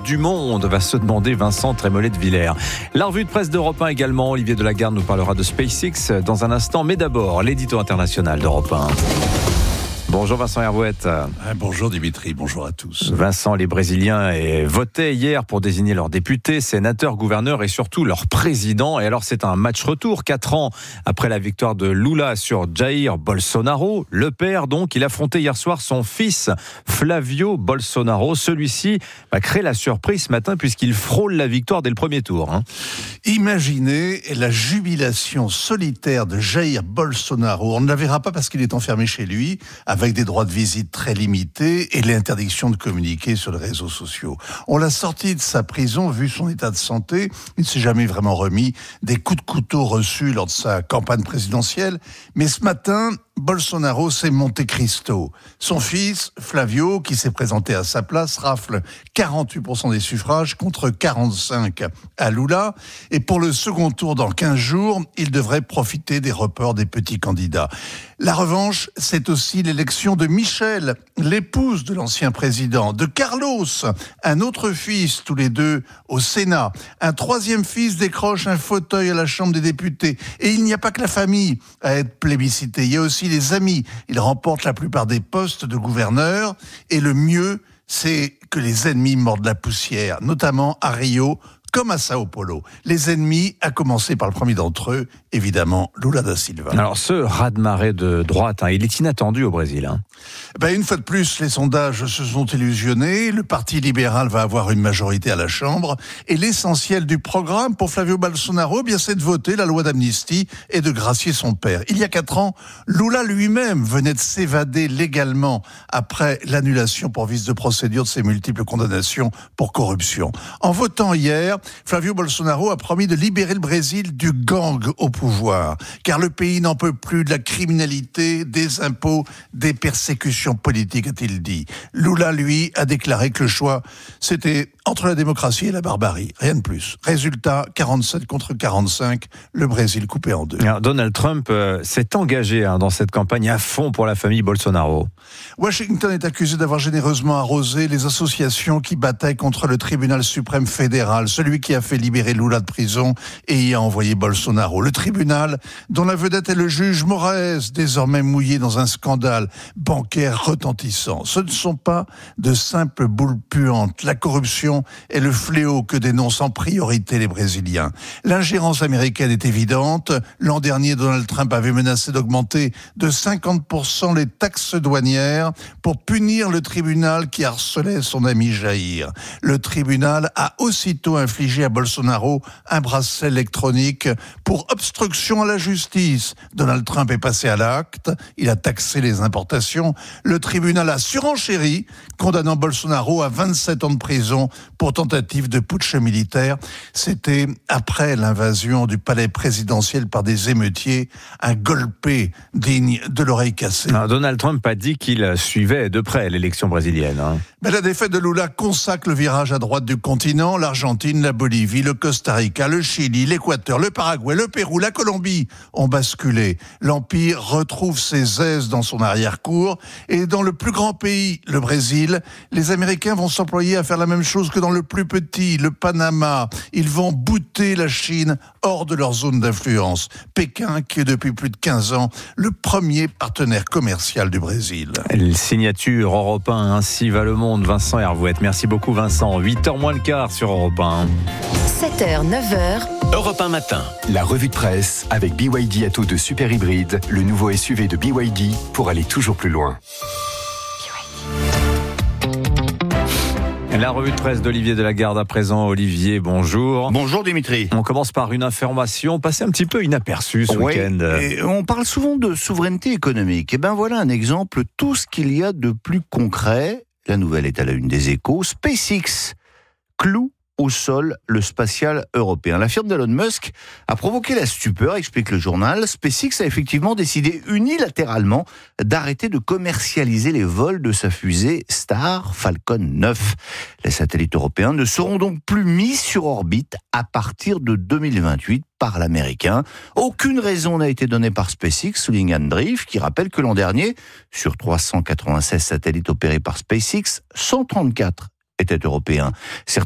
du monde, va se demander Vincent Trémollet de Villers. La revue de presse d'Europe 1 également. Olivier Delagarde nous parlera de SpaceX dans un instant. Mais d'abord, l'édito international d'Europe 1. Bonjour Vincent Hervouette. Bonjour Dimitri, bonjour à tous. Vincent, les Brésiliens votaient hier pour désigner leurs députés, sénateurs, gouverneurs et surtout leur président. Et alors c'est un match retour, 4 ans après la victoire de Lula sur Jair Bolsonaro. Le père donc, il affrontait hier soir son fils Flavio Bolsonaro. Celui-ci va créer la surprise ce matin puisqu'il frôle la victoire dès le premier tour. Imaginez la jubilation solitaire de Jair Bolsonaro. On ne la verra pas parce qu'il est enfermé chez lui, avec des droits de visite très limités et l'interdiction de communiquer sur les réseaux sociaux. On l'a sorti de sa prison, vu son état de santé. Il ne s'est jamais vraiment remis des coups de couteau reçus lors de sa campagne présidentielle. Mais ce matin, Bolsonaro, c'est Monte Cristo. Son fils, Flavio, qui s'est présenté à sa place, rafle 48% des suffrages contre 45% à Lula. Et pour le second tour dans 15 jours, il devrait profiter des reports des petits candidats. La revanche, c'est aussi l'élection de Michelle, l'épouse de l'ancien président, de Carlos, un autre fils, tous les deux au Sénat. Un troisième fils décroche un fauteuil à la Chambre des députés. Et il n'y a pas que la famille à être plébiscitée, il y a aussi les amis. Ils remportent la plupart des postes de gouverneurs. Et le mieux, c'est que les ennemis mordent la poussière, notamment à Rio, comme à Sao Paulo. Les ennemis, à commencer par le premier d'entre eux, évidemment, Lula da Silva. Alors ce raz-de-marée de droite, il est inattendu au Brésil. Une fois de plus, les sondages se sont illusionnés. Le Parti libéral va avoir une majorité à la Chambre. Et l'essentiel du programme pour Flavio Bolsonaro, c'est de voter la loi d'amnistie et de gracier son père. Il y a 4 ans, Lula lui-même venait de s'évader légalement après l'annulation pour vice de procédure de ses multiples condamnations pour corruption. En votant hier, Flavio Bolsonaro a promis de libérer le Brésil du gang au pouvoir, car le pays n'en peut plus de la criminalité, des impôts, des persécutions politiques, a-t-il dit. Lula, lui, a déclaré que le choix, c'était entre la démocratie et la barbarie, rien de plus. Résultat, 47 contre 45, le Brésil coupé en deux. Alors, Donald Trump s'est engagé dans cette campagne à fond pour la famille Bolsonaro. Washington est accusé d'avoir généreusement arrosé les associations qui battaient contre le tribunal suprême fédéral, celui qui a fait libérer Lula de prison et y a envoyé Bolsonaro. Le tribunal, dont la vedette est le juge Moraes, désormais mouillé dans un scandale bancaire retentissant. Ce ne sont pas de simples boules puantes. La corruption est le fléau que dénoncent en priorité les Brésiliens. L'ingérence américaine est évidente. L'an dernier, Donald Trump avait menacé d'augmenter de 50% les taxes douanières pour punir le tribunal qui harcelait son ami Jair. Le tribunal a aussitôt infligé à Bolsonaro un bracelet électronique pour obstruction à la justice. Donald Trump est passé à l'acte. Il a taxé les importations. Le tribunal a surenchéri, condamnant Bolsonaro à 27 ans de prison pour tentative de putsch militaire. C'était après l'invasion du palais présidentiel par des émeutiers, un golpe digne de l'oreille cassée. Donald Trump a dit qu'il suivait de près l'élection brésilienne. Mais la défaite de Lula consacre le virage à droite du continent. L'Argentine, la Bolivie, le Costa Rica, le Chili, l'Équateur, le Paraguay, le Pérou, la Colombie ont basculé. L'Empire retrouve ses aises dans son arrière-cour. Et dans le plus grand pays, le Brésil, les Américains vont s'employer à faire la même chose que dans le plus petit, le Panama. Ils vont bouter la Chine hors de leur zone d'influence. Pékin, qui est depuis plus de 15 ans le premier partenaire commercial du Brésil. Signature Europe 1, ainsi va le monde. Vincent Hervouette. Merci beaucoup Vincent. 8h moins le quart sur Europe 1. 7h, 9h. Europe 1 matin. La revue de presse avec BYD Atto 2 Super Hybride, le nouveau SUV de BYD pour aller toujours plus loin. La revue de presse d'Olivier Delagarde à présent. Olivier, bonjour. Bonjour Dimitri. On commence par une information passée un petit peu inaperçue ce week-end. Et on parle souvent de souveraineté économique. Et voilà un exemple, tout ce qu'il y a de plus concret. La nouvelle est à la une des Échos. SpaceX cloue au sol le spatial européen. La firme d'Elon Musk a provoqué la stupeur, explique le journal. SpaceX a effectivement décidé unilatéralement d'arrêter de commercialiser les vols de sa fusée Star Falcon 9. Les satellites européens ne seront donc plus mis sur orbite à partir de 2028 par l'américain. Aucune raison n'a été donnée par SpaceX, souligne Anne Drive, qui rappelle que l'an dernier, sur 396 satellites opérés par SpaceX, 134 étaient européens. Certains